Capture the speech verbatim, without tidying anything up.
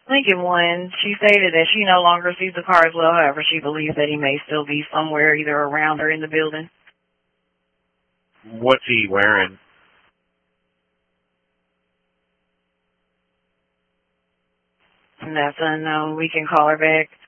Lincoln one, she stated that she no longer sees the car as well. However, she believes that he may still be somewhere either around or in the building. What's he wearing? And that's unknown. We can call her back.